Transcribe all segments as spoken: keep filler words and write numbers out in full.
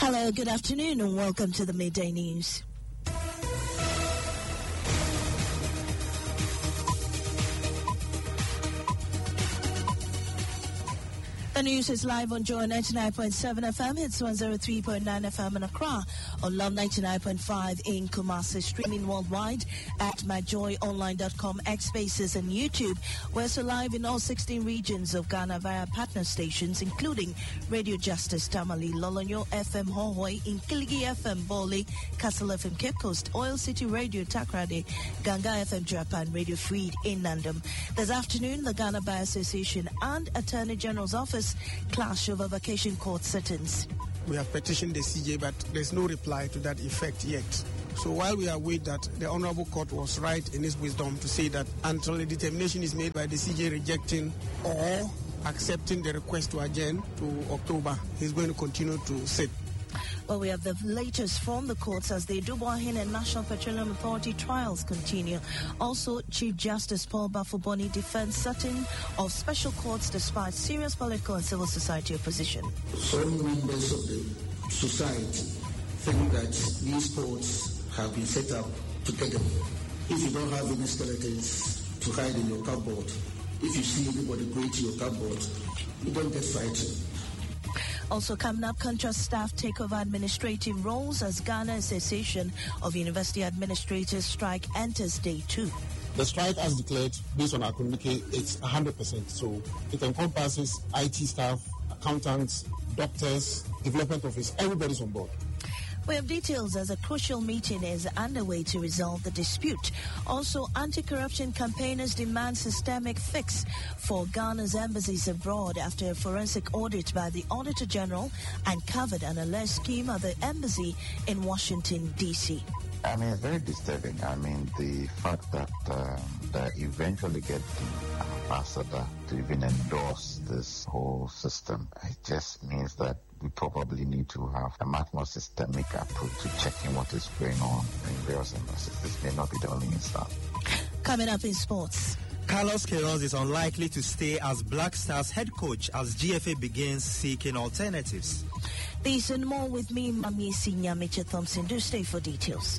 Hello, good afternoon, and welcome to the Midday News. The news is live on Joy ninety-nine point seven F M, hits one oh three point nine F M in Accra, on Love ninety-nine point five in Kumasi, streaming worldwide at my joy online dot com, X Spaces and YouTube. We're also live in all sixteen regions of Ghana via partner stations, including Radio Justice Tamale, Lolonyo F M Hohoi, Inkiligi F M Bole, Castle F M Cape Coast, Oil City Radio Takrade, Ganga F M Japan, Radio Freed in Nandam. This afternoon, the Ghana Bar Association and Attorney General's Office clash over vacation court sittings. We have petitioned the C J, but there's no reply to that effect yet. So while we await that, the Honorable Court was right in his wisdom to say that until a determination is made by the C J rejecting or accepting the request to adjourn to October, he's going to continue to sit. Well, we have the latest from the courts as the Dubois-Hin and National Petroleum Authority trials continue. Also, Chief Justice Paul Bafuboni defends certain of special courts despite serious political and civil society opposition. Some members of the society think that these courts have been set up to get them. If you don't have any skeletons to hide in your cupboard, if you see anybody go to your cupboard, you don't get frightened. Also coming up, contrast staff take over administrative roles as Ghana Association of University Administrators strike enters day two. The strike, as declared, based on our communique, it's one hundred percent. So it encompasses I T staff, accountants, doctors, development office, everybody's on board. We have details as a crucial meeting is underway to resolve the dispute. Also, anti-corruption campaigners demand systemic fix for Ghana's embassies abroad after a forensic audit by the Auditor General uncovered an alleged scheme at the embassy in Washington, D C I mean, it's very disturbing. I mean, the fact that um, they eventually get the ambassador to even endorse this whole system, it just means that we probably need to have a much more systemic approach to checking what is going on in various embassies. This may not be the only instance. Coming up in sports. Carlos Queiroz is unlikely to stay as Black Stars head coach as G F A begins seeking alternatives. These and more with me, Mami Sinya Mitchell Thompson. Do stay for details.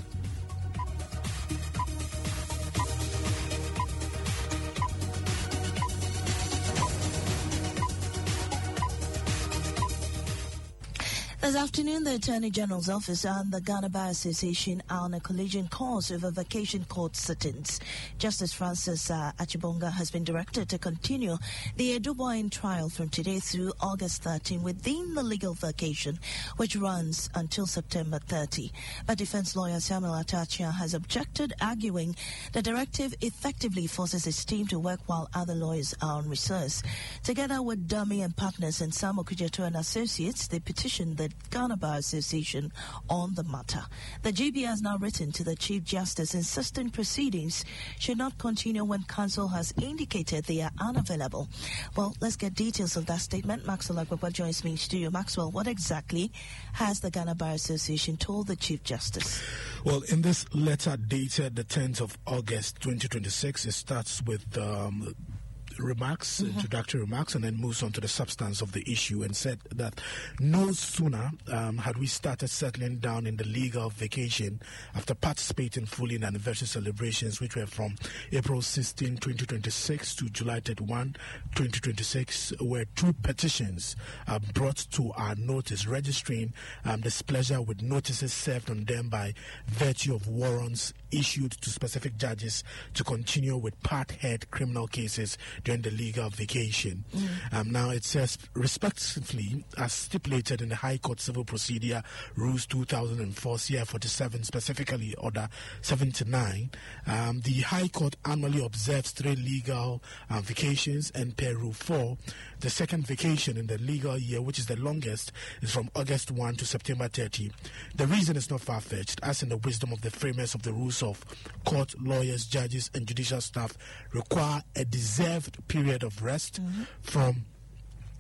This afternoon, the Attorney General's Office and the Ghana Bar Association are on a collision course over vacation court sittings. Justice Francis uh, Achibonga has been directed to continue the Dubois-Hin trial from today through August thirteenth within the legal vacation, which runs until September thirtieth. But defense lawyer Samuel Atachia has objected, arguing the directive effectively forces his team to work while other lawyers are on recess. Together with Dummy and partners and Sam Okujeto and associates, they petitioned the Ghana Bar Association on the matter. The G B has now written to the Chief Justice insisting proceedings should not continue when counsel has indicated they are unavailable. Well, let's get details of that statement. Maxwell Agbaba joins me in studio. Maxwell, what exactly has the Ghana Bar Association told the Chief Justice? Well, in this letter dated the tenth of August twenty twenty-six, it starts with um, remarks, mm-hmm. introductory remarks, and then moves on to the substance of the issue and said that no sooner um, had we started settling down in the legal vacation after participating fully in anniversary celebrations, which were from April sixteenth, twenty twenty-six to July thirty-first, twenty twenty-six, where two petitions uh, brought to our notice registering um, displeasure with notices served on them by virtue of warrants issued to specific judges to continue with part-head criminal cases during the legal vacation. Mm. Um, now it says, respectively, as stipulated in the High Court Civil Procedure Rules two thousand four, C I forty-seven, specifically Order seventy-nine, um, the High Court annually observes three legal um, vacations, and per Rule four, the second vacation in the legal year, which is the longest, is from August first to September thirtieth. The reason is not far-fetched, as in the wisdom of the framers of the rules of court, lawyers, judges, and judicial staff require a deserved period of rest mm-hmm. from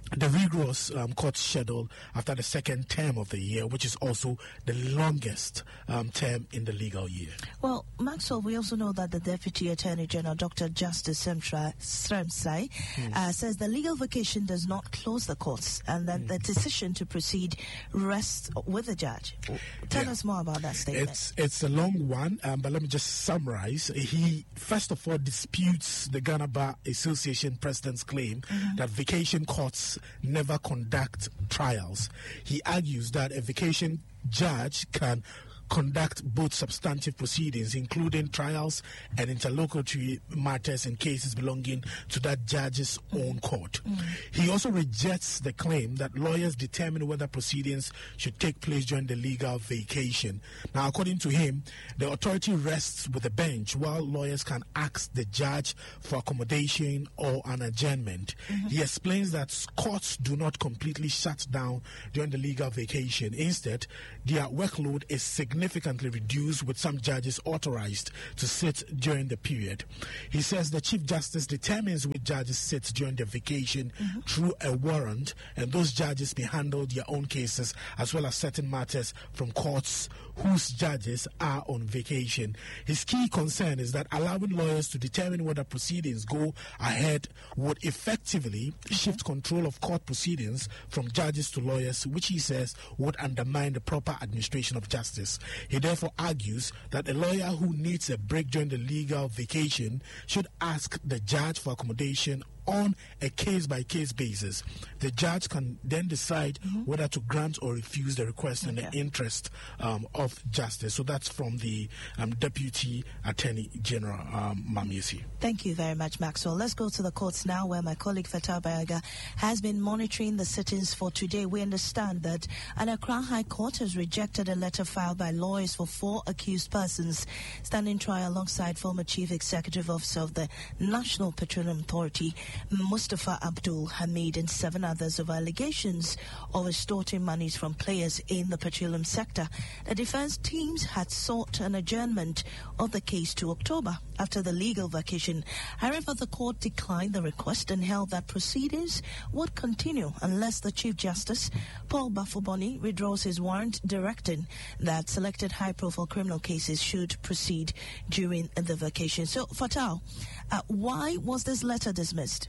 the rigorous um, court schedule after the second term of the year, which is also the longest um, term in the legal year. Well, Maxwell, we also know that the Deputy Attorney General, Doctor Justice Sremsai, mm. uh, says the legal vacation does not close the courts and that mm. the decision to proceed rests with the judge. Tell yeah. us more about that statement. It's, it's a long one, um, but let me just summarize. He, first of all, disputes the Ghana Bar Association president's claim mm-hmm. that vacation courts never conduct trials. He argues that a vacation judge can conduct both substantive proceedings, including trials and interlocutory matters in cases belonging to that judge's own court. Mm. He also rejects the claim that lawyers determine whether proceedings should take place during the legal vacation. Now, according to him, the authority rests with the bench, while lawyers can ask the judge for accommodation or an adjournment. Mm-hmm. He explains that courts do not completely shut down during the legal vacation. Instead, their workload is significant. significantly reduced, with some judges authorized to sit during the period. He says the Chief Justice determines which judges sit during the vacation mm-hmm. through a warrant, and those judges may handle their own cases as well as certain matters from courts whose judges are on vacation. His key concern is that allowing lawyers to determine whether proceedings go ahead would effectively mm-hmm. shift control of court proceedings from judges to lawyers, which he says would undermine the proper administration of justice. He therefore argues that a lawyer who needs a break during the legal vacation should ask the judge for accommodation on a case-by-case basis. The judge can then decide mm-hmm. whether to grant or refuse the request okay. in the interest um, of justice. So that's from the um, Deputy Attorney General, um, Mamiesi. Thank you very much, Maxwell. Let's go to the courts now, where my colleague Fatal Bayaga has been monitoring the sittings for today. We understand that an Accra High Court has rejected a letter filed by lawyers for four accused persons standing trial alongside former Chief Executive Officer of the National Petroleum Authority, Mustafa Abdul Hamid, and seven others of allegations of extorting monies from players in the petroleum sector. The defense teams had sought an adjournment of the case to October after the legal vacation. However, the court declined the request and held that proceedings would continue unless the Chief Justice, Paul Bafuboni, withdraws his warrant directing that selected high-profile criminal cases should proceed during the vacation. So, Fatal, uh, why was this letter dismissed?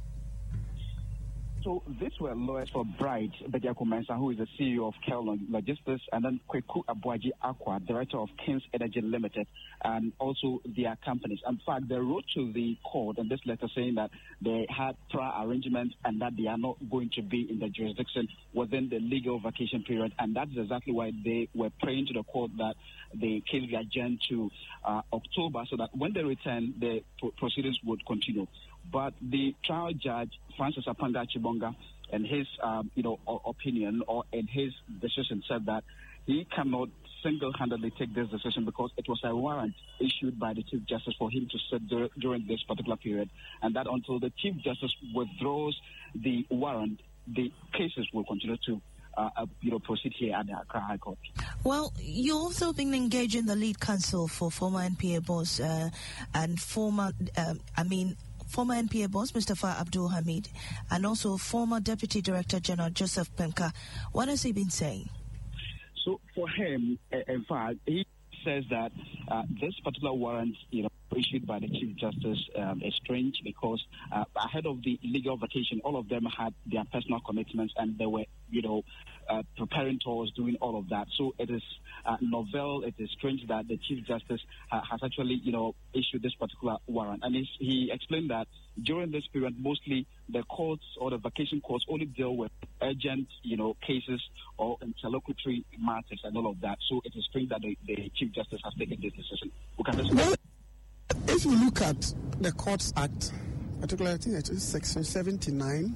So these were lawyers for Bright Bediako Mensah, who is the C E O of Kel Logistics, and then Kweku Abuaji Aqua, director of Kings Energy Limited, and also their companies. In fact, they wrote to the court in this letter saying that they had prior arrangements and that they are not going to be in the jurisdiction within the legal vacation period, and that's exactly why they were praying to the court that the case be adjourned to uh, October, so that when they return, the pro- proceedings would continue. But the trial judge, Francis Apanda Achibonga, in his um, you know o- opinion or in his decision, said that he cannot single-handedly take this decision because it was a warrant issued by the Chief Justice for him to sit dur- during this particular period, and that until the Chief Justice withdraws the warrant, the cases will continue to Uh, uh, you know, proceed here at the Accra High Court. Well, you've also been engaging the lead counsel for former N P A boss uh, and former, uh, I mean, former N P A boss Mustafa Abdul Hamid, and also former Deputy Director General Joseph Pemka. What has he been saying? So for him, in fact, he says that uh, this particular warrant, you know, issued by the Chief Justice um, is strange because uh, ahead of the legal vacation, all of them had their personal commitments and they were, you know, uh, preparing tours, doing all of that. So it is uh, novel, it is strange that the Chief Justice uh, has actually, you know, issued this particular warrant. And he's, he explained that during this period, mostly the courts or the vacation courts only deal with urgent, you know, cases or interlocutory matters and all of that. So it is strange that the, the Chief Justice has taken this decision. We can listen. Well, if you look at the Courts Act, particularly I think it's section seventy-nine,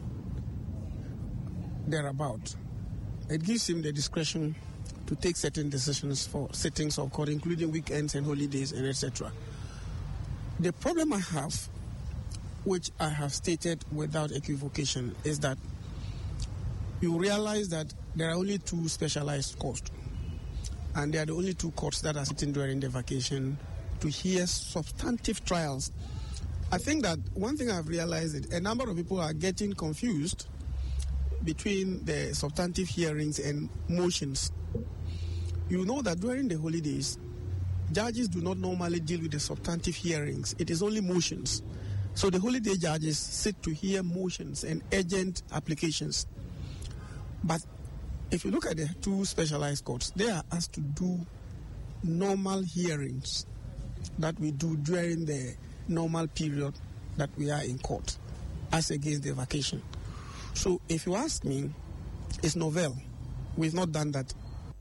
thereabout, it gives him the discretion to take certain decisions for sittings of court, including weekends and holidays and et cetera. The problem I have, which I have stated without equivocation, is that you realize that there are only two specialized courts, and they are the only two courts that are sitting during the vacation to hear substantive trials. I think that one thing I've realized is a number of people are getting confused between the substantive hearings and motions. You know that during the holidays, judges do not normally deal with the substantive hearings. It is only motions. So the holiday judges sit to hear motions and urgent applications. But if you look at the two specialized courts, they are asked to do normal hearings that we do during the normal period that we are in court, as against the vacation. So if you ask me, it's novel. We've not done that.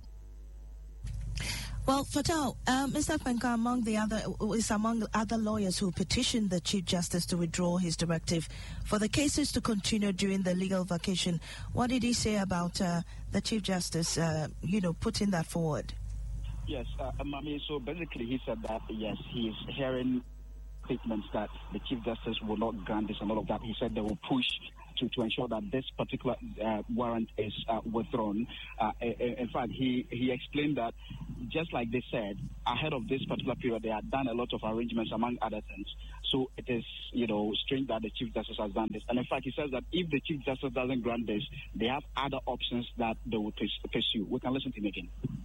Well, Fatal, uh, Mister Kwenka, among the other is among other lawyers who petitioned the Chief Justice to withdraw his directive for the cases to continue during the legal vacation. What did he say about uh, the Chief Justice, uh, you know, putting that forward? Yes, uh, Mami, so basically he said that, yes, he is hearing statements that the Chief Justice will not grant this and all of that. He said they will push to, to ensure that this particular uh, warrant is uh, withdrawn. Uh, in fact, he, he explained that just like they said, ahead of this particular period, they had done a lot of arrangements among other things. So it is, you know, strange that the Chief Justice has done this. And in fact, he says that if the Chief Justice doesn't grant this, they have other options that they will pursue. We can listen to him again.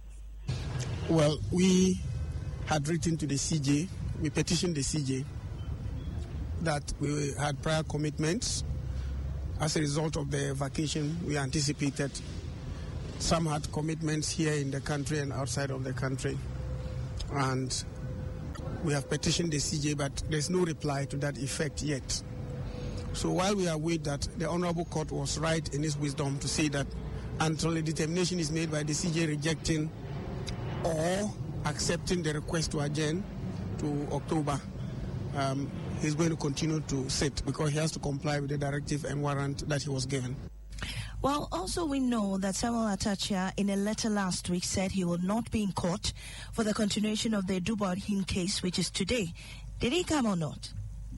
Well, we had written to the C J, we petitioned the C J that we had prior commitments. As a result of the vacation, we anticipated some had commitments here in the country and outside of the country. And we have petitioned the C J, but there's no reply to that effect yet. So while we await that, the Honorable Court was right in its wisdom to say that until a determination is made by the C J rejecting or accepting the request to adjourn to October, um, he's going to continue to sit because he has to comply with the directive and warrant that he was given. Well, also we know that Samuel Atachia, in a letter last week, said he will not be in court for the continuation of the Eduboahene case, which is today. Did he come or not?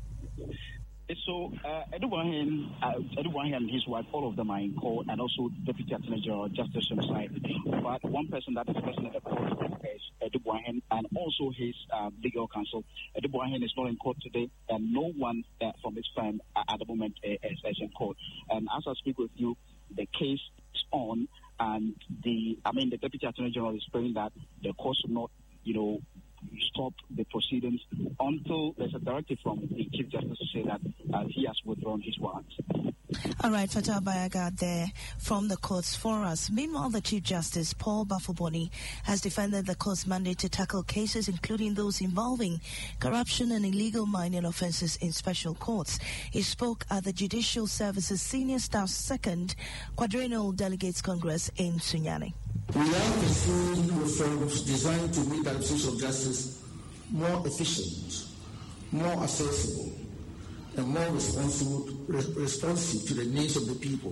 So, uh, Eduboahene, uh, and his wife, all of them are in court, and also Deputy Attorney General Justice Homicide. But one person that is present at the court is Eduboahene, and also his uh, legal counsel. Eduboahene is not in court today, and no one uh, from his firm uh, at the moment uh, is, is in court. And as I speak with you, the case is on, and the, I mean, the Deputy Attorney General is praying that the court should not, you know, stop the proceedings until there's a directive from the Chief Justice to say that uh, he has withdrawn his warrant. All right, Fatal Bayaga there from the courts for us. Meanwhile, the Chief Justice, Paul Bafuboni, has defended the court's mandate to tackle cases including those involving corruption and illegal mining offences in special courts. He spoke at the Judicial Services Senior Staff Second Quadrennial Delegates Congress in Sunyani. We are pursuing reforms designed to make the administration of justice more efficient, more accessible, and more responsible, responsive to the needs of the people.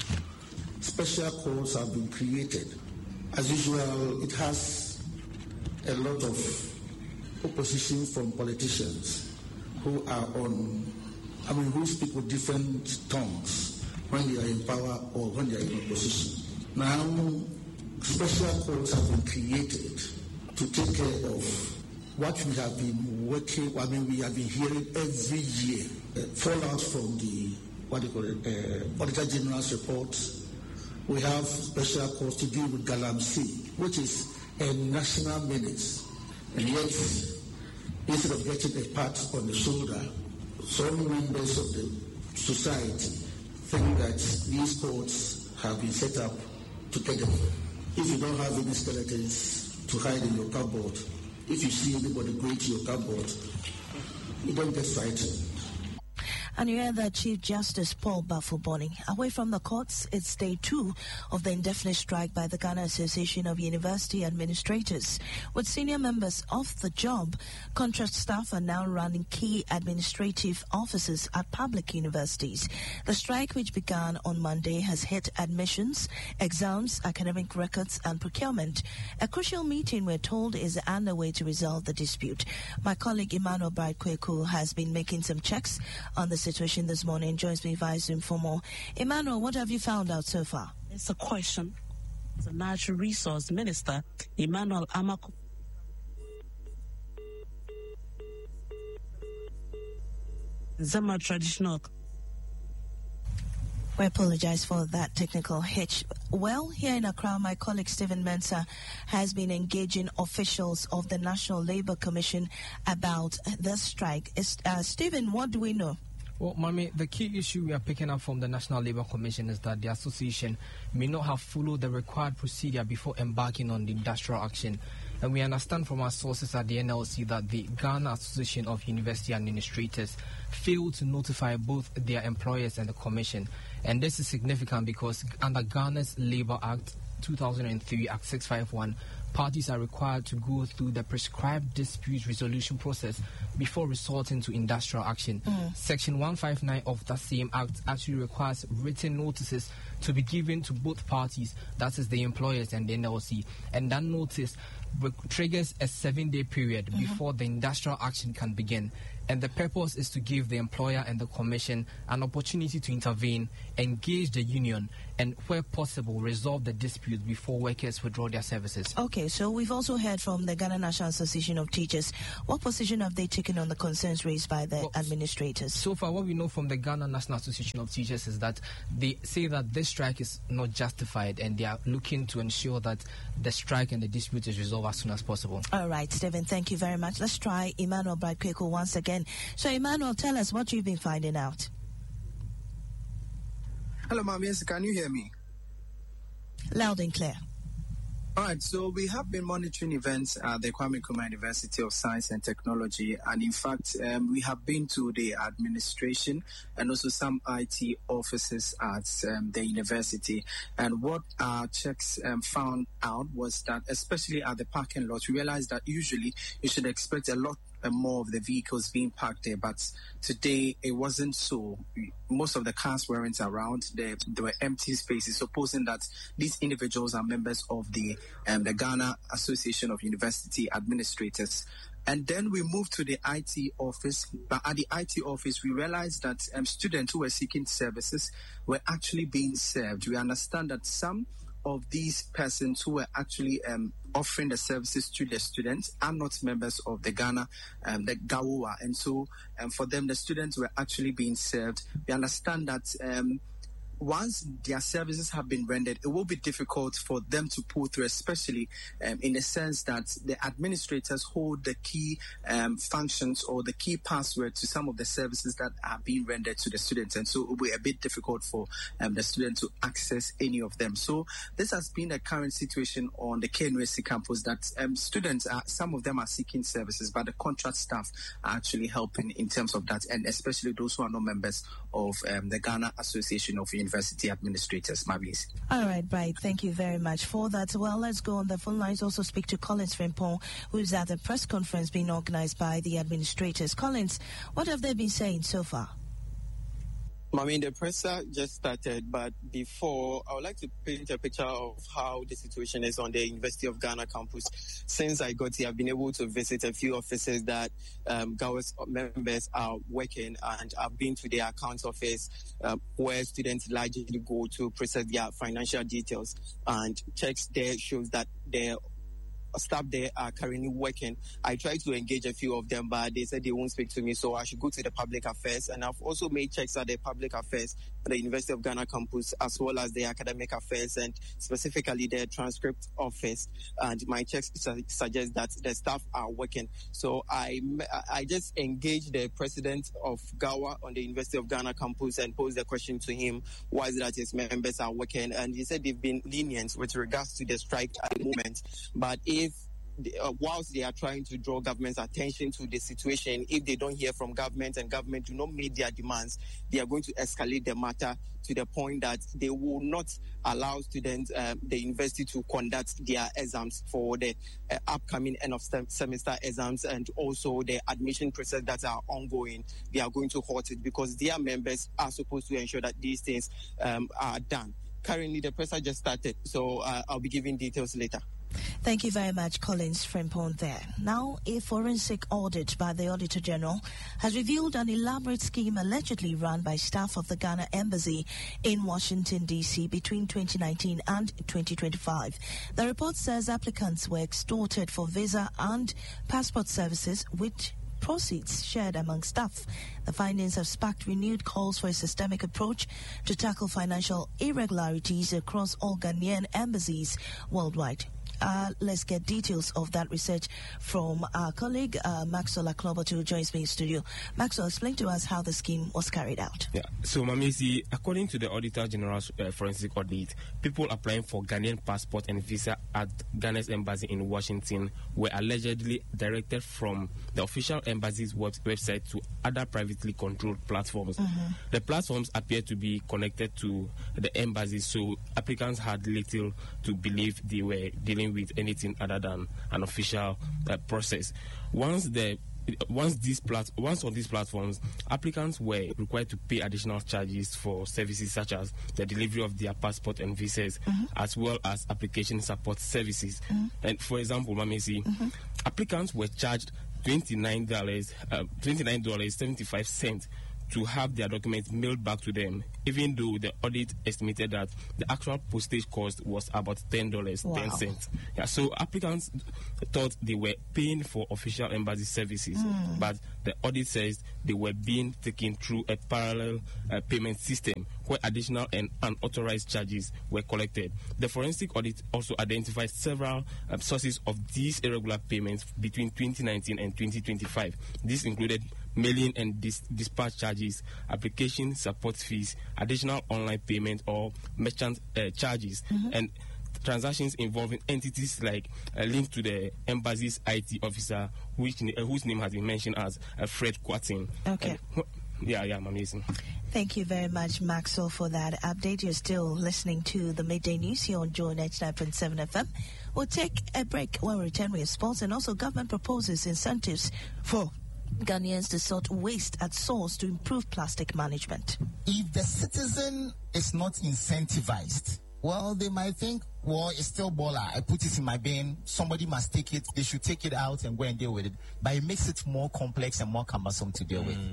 Special courts have been created. As usual, it has a lot of opposition from politicians who are on, I mean, who speak with different tongues when they are in power or when they are in opposition. Now, special courts have been created to take care of what we have been working, I mean, we have been hearing every year, uh, fallout from the, what do you call it, uh, Auditor General's report. We have special courts to deal with Galamsey, which is a national menace. And yet, instead of getting a pat on the shoulder, some members of the society think that these courts have been set up to take them. If you don't have any skeletons to hide in your cupboard, if you see anybody going to your cupboard, you don't get frightened. And you heard that Chief Justice Paul Bafuboni. Away from the courts, it's day two of the indefinite strike by the Ghana Association of University Administrators. With senior members off the job, contract staff are now running key administrative offices at public universities. The strike, which began on Monday, has hit admissions, exams, academic records, and procurement. A crucial meeting, we're told, is underway to resolve the dispute. My colleague Emmanuel Bright-Kweku has been making some checks on the situation this morning. Joins me via Zoom for more. Emmanuel, what have you found out so far? It's a question. The Natural Resource Minister, Emmanuel Amaku. Zama traditional. We apologize for that technical hitch. Well, here in Accra, my colleague Stephen Mensah has been engaging officials of the National Labour Commission about the strike. Uh, Stephen, what do we know? Well, Mami, the key issue we are picking up from the National Labour Commission is that the association may not have followed the required procedure before embarking on the industrial action. And we understand from our sources at the N L C that the Ghana Association of University Administrators failed to notify both their employers and the Commission. And this is significant because under Ghana's Labour Act two thousand three, Act six fifty-one, parties are required to go through the prescribed dispute resolution process before resorting to industrial action. Mm. Section one fifty-nine of that same act actually requires written notices to be given to both parties, that is the employers and the N L C. And that notice triggers a seven-day period mm-hmm. before the industrial action can begin. And the purpose is to give the employer and the Commission an opportunity to intervene, engage the union, and where possible, resolve the dispute before workers withdraw their services. Okay, so we've also heard from the Ghana National Association of Teachers. What position have they taken on the concerns raised by the well, administrators? So far, what we know from the Ghana National Association of Teachers is that they say that this strike is not justified and they are looking to ensure that the strike and the dispute is resolved as soon as possible. All right, Stephen, thank you very much. Let's try Emmanuel Bright-Kweku once again. So, Emmanuel, tell us what you've been finding out. Hello, Ma'am. Yes, can you hear me? Loud and clear. All right, so we have been monitoring events at the Kwame Nkrumah University of Science and Technology, and in fact, um, we have been to the administration and also some I T offices at um, the university. And what our checks um, found out was that, especially at the parking lot, we realized that usually you should expect a lot more of the vehicles being parked there, but today it wasn't so. Most of the cars weren't around. There, there were empty spaces, supposing that these individuals are members of the um, the Ghana Association of University Administrators. And then we moved to the I T office. But at the I T office, we realized that um, students who were seeking services were actually being served. We understand that some of these persons who were actually um, offering the services to the students are not members of the Ghana, um, the G A W A. And so um, for them, the students were actually being served. We understand that um, once their services have been rendered, it will be difficult for them to pull through, especially um, in the sense that the administrators hold the key um, functions or the key password to some of the services that are being rendered to the students. And so it will be a bit difficult for um, the student to access any of them. So this has been a current situation on the K N U S C campus that um, students, are, some of them are seeking services, but the contract staff are actually helping in terms of that, and especially those who are not members of um, the Ghana Association of University Administrators. Mabis. All right, Bright. Thank you very much for that. Well, let's go on the phone lines. Also speak to Collins Frimpong, who is at a press conference being organized by the administrators. Collins, what have they been saying so far? I mean, the presser just started, but before, I would like to paint a picture of how the situation is on the University of Ghana campus. Since I got here, I've been able to visit a few offices that um, G A W A members are working, and I've been to their account office uh, where students largely go to process their financial details, and checks there shows that they're staff there are currently working. I tried to engage a few of them, but they said they won't speak to me, so I should go to the public affairs. And I've also made checks at the public affairs at the University of Ghana campus, as well as the academic affairs and specifically the transcript office. And my checks su- suggest that the staff are working. So I I just engaged the president of G A W A on the University of Ghana campus and posed the question to him, why is it that his members are working? And he said they've been lenient with regards to the strike at the moment. But if Uh, whilst they are trying to draw government's attention to the situation, if they don't hear from government and government do not meet their demands, they are going to escalate the matter to the point that they will not allow students, uh, the university, to conduct their exams for the uh, upcoming end of sem- semester exams, and also the admission process that are ongoing. They are going to halt it because their members are supposed to ensure that these things um, are done. Currently, the presser just started, so uh, I'll be giving details later. Thank you very much, Collins Frimpong there. Now, a forensic audit by the Auditor General has revealed an elaborate scheme allegedly run by staff of the Ghana Embassy in Washington, D C between twenty nineteen and twenty twenty-five. The report says applicants were extorted for visa and passport services, which proceeds shared among staff. The findings have sparked renewed calls for a systemic approach to tackle financial irregularities across all Ghanaian embassies worldwide. Uh, let's get details of that research from our colleague uh, Maxwell Aklobo, who joins me in studio. Maxwell, explain to us how the scheme was carried out. Yeah. So, Mamisi, according to the Auditor General's uh, forensic audit, people applying for Ghanaian passport and visa at Ghana's embassy in Washington were allegedly directed from the official embassy's web- website to other privately controlled platforms. Mm-hmm. The platforms appear to be connected to the embassy, so applicants had little to believe they were dealing with anything other than an official uh, process. Once the Once these plat- once on these platforms, applicants were required to pay additional charges for services such as the delivery of their passport and visas, mm-hmm. as well as application support services. Mm-hmm. And for example, Mamisi, mm-hmm. applicants were charged twenty-nine dollars, uh, twenty-nine dollars and seventy-five cents to have their documents mailed back to them, even though the audit estimated that the actual postage cost was about ten dollars and ten cents. Wow. Yeah, so applicants thought they were paying for official embassy services, mm. but the audit says they were being taken through a parallel uh, payment system where additional and unauthorized charges were collected. The forensic audit also identified several uh, sources of these irregular payments between twenty nineteen and twenty twenty-five. This included mailing and dis- dispatch charges, application support fees, additional online payment or merchant uh, charges, mm-hmm. and transactions involving entities like uh, linked to the embassy's I T officer, which uh, whose name has been mentioned as uh, Fred Quatin. Okay. And, yeah, yeah, I'm amazing. Thank you very much, Maxwell, for that update. You're still listening to the Midday News here on Joy ninety-nine point seven F M. We'll take a break when we return with sports, and also government proposes incentives for Ghanaians to sort waste at source to improve plastic management. If the citizen is not incentivized, well, they might think, well, it's still baller. I put it in my bin. Somebody must take it. They should take it out and go and deal with it. But it makes it more complex and more cumbersome to deal mm. with.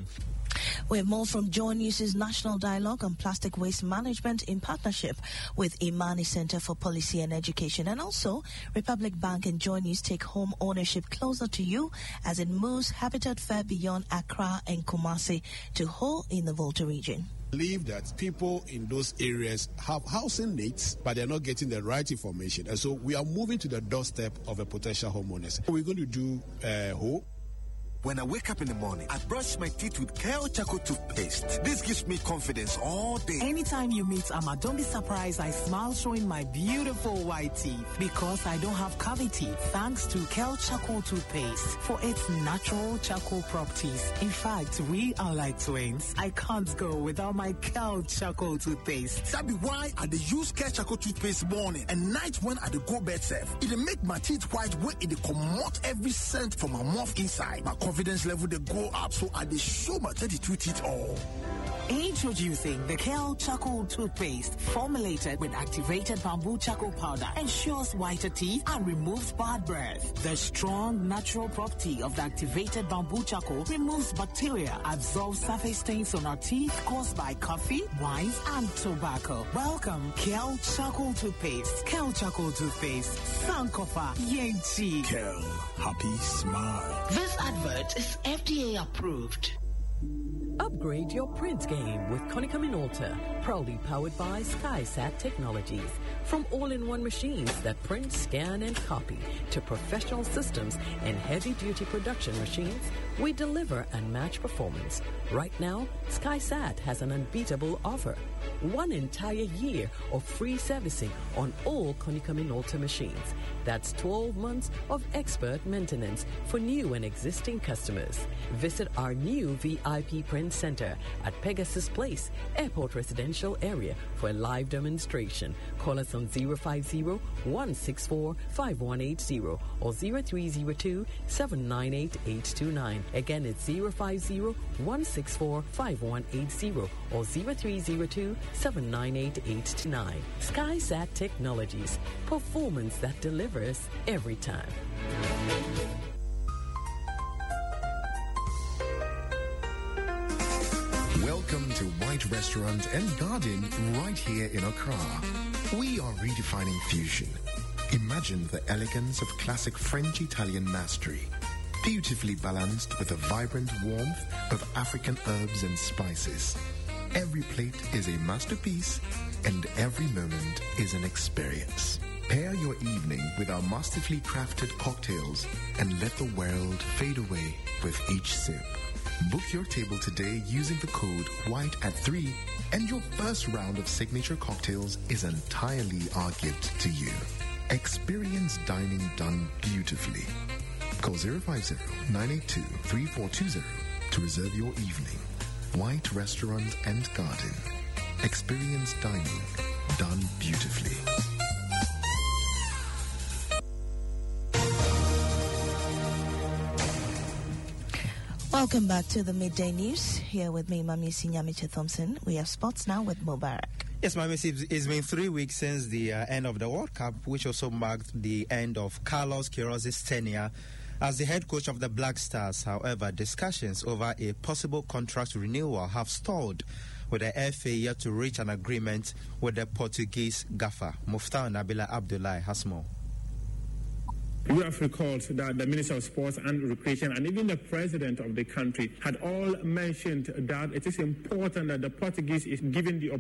We have more from Joy News' National Dialogue on Plastic Waste Management in partnership with Imani Center for Policy and Education. And also, Republic Bank and Joy News take home ownership closer to you as it moves Habitat Fair beyond Accra and Kumasi to Ho in the Volta region. Believe that people in those areas have housing needs, but they're not getting the right information. And so we are moving to the doorstep of a potential homeowners. We're going to do uh, Ho. When I wake up in the morning, I brush my teeth with Kale Charcoal toothpaste. This gives me confidence all day. Anytime you meet Amma, don't be surprised I smile showing my beautiful white teeth because I don't have cavity thanks to Kale Charcoal toothpaste for its natural charcoal properties. In fact, we are like twins. I can't go without my Kale Charcoal toothpaste. That be why I dey use Kale Charcoal toothpaste morning and night when I dey go bed safe. It make my teeth white when it dey comot every scent from my mouth inside. My confidence level they go up, so I dey show my thirty-two teeth all. Introducing the Kale Charcoal toothpaste, formulated with activated bamboo charcoal powder, ensures whiter teeth and removes bad breath. The strong natural property of the activated bamboo charcoal removes bacteria, absorbs surface stains on our teeth caused by coffee, wines, and tobacco. Welcome, Kale Charcoal toothpaste. Kale Charcoal toothpaste, Sankofa Yenchi. Kale, happy smile. This advert is F D A approved. Upgrade your print game with Konica Minolta, proudly powered by SkySat Technologies. From all-in-one machines that print, scan, and copy to professional systems and heavy-duty production machines, we deliver unmatched performance. Right now, SkySat has an unbeatable offer. One entire year of free servicing on all Konica Minolta machines. That's twelve months of expert maintenance for new and existing customers. Visit our new V I P Print Center at Pegasus Place, Airport Residential Area for a live demonstration. Call us on zero five zero, one six four, five one eight zero or zero three zero two, seven nine eight, eight two nine. Again, it's zero five zero, one six four, five one eight zero or zero three zero two, seven nine eight, eight two nine. SkySat Technologies, performance that delivers every time. Welcome to White Restaurant and Garden right here in Accra. We are redefining fusion. Imagine the elegance of classic French-Italian mastery beautifully balanced with the vibrant warmth of African herbs and spices. Every plate is a masterpiece, and every moment is an experience. Pair your evening with our masterfully crafted cocktails and let the world fade away with each sip. Book your table today using the code white at three, and your first round of signature cocktails is entirely our gift to you. Experience dining done beautifully. Call zero five zero, nine eight two, three four two zero to reserve your evening. White Restaurant and Garden. Experience dining done beautifully. Welcome back to the Midday News. Here with me, Mamisi Nyamiche Thompson. We have sports now with Mubarak. Yes, Mamisi, it's been three weeks since the uh, end of the World Cup, which also marked the end of Carlos Queiroz's tenure as the head coach of the Black Stars. However, discussions over a possible contract renewal have stalled, with the F A yet to reach an agreement with the Portuguese gaffer. Muftar Nabila Abdullahi has more. You have recalled that the Minister of Sports and Recreation and even the President of the country had all mentioned that it is important that the Portuguese is given the